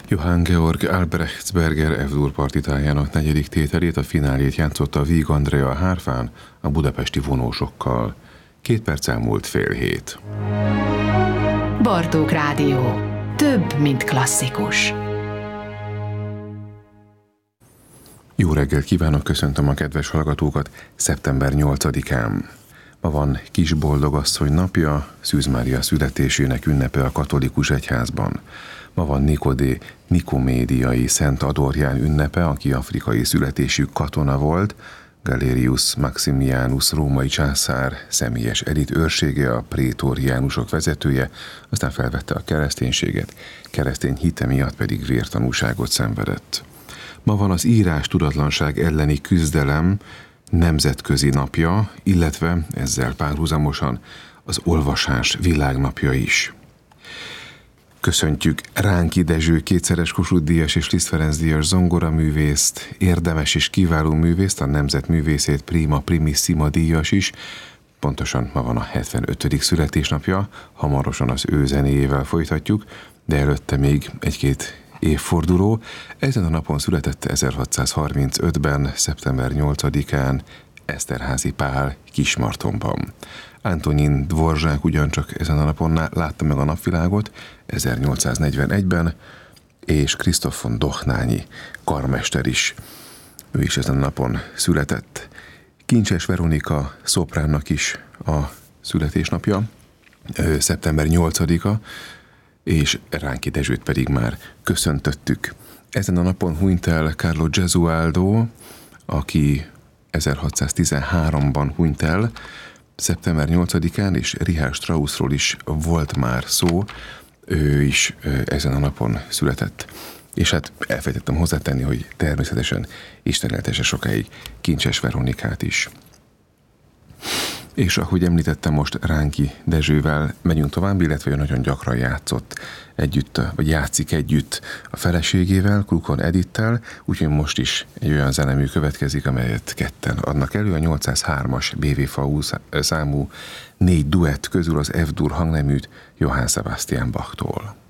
Johann Georg Albrechtsberger F-dur partitájának 4. tételét, a finálét játszotta Víg Andrea hárfán a budapesti vonósokkal. 2 perc elmúlt 6:30. Bartók Rádió. Több, mint klasszikus. Jó reggelt kívánok, köszöntöm a kedves hallgatókat szeptember 8-án. Ma van Kis Boldogasszony napja, Szűz Mária születésének ünnepe a katolikus egyházban. Ma van Nikodé Nikomédiai Szent Adorján ünnepe, aki afrikai születésű katona volt, Galerius Maximianus római császár személyes elit őrsége, a prétoriánusok vezetője, aztán felvette a kereszténységet, keresztény hite miatt pedig vértanúságot szenvedett. Ma van az írás tudatlanság elleni küzdelem nemzetközi napja, illetve ezzel párhuzamosan az olvasás világnapja is. Köszöntjük Ránki Dezső kétszeres Kossuth-díjas és Liszt Ferenc díjas zongoraművészt, érdemes és kiváló művészt, a nemzetművészét Prima Primissima díjas is. Pontosan ma van a 75. születésnapja, hamarosan az ő zenéjével folytatjuk, de előtte még egy-két évforduló. Ezen a napon született 1635-ben, szeptember 8-án Eszterházy Pál Kismartonban. Antonin Dvorzsák ugyancsak ezen a napon látta meg a napvilágot 1841-ben, és Krisztof von Dohnányi karmester is, ő is ezen a napon született. Kincses Veronika szopránnak is a születésnapja, szeptember 8-a, és Ránki Dezsőt pedig már köszöntöttük. Ezen a napon hunyt el Carlo Gesualdo, aki 1613-ban hunyt el, szeptember 8-án, és Richard Straussról is volt már szó, ő is ezen a napon született. És hát elfelejtettem hozzátenni, hogy természetesen Isten éltesse sokáig Kincses Veronikát is. És ahogy említettem, most Ránki Dezsővel megyünk tovább, illetve ő nagyon gyakran játszott együtt, vagy játszik együtt a feleségével, Krukon Edittel, úgyhogy most is egy olyan zenemű következik, amelyet ketten adnak elő, a 803-as BV-FAU számú 4 duett közül az F-dur hangneműt Johann Sebastian Bachtól.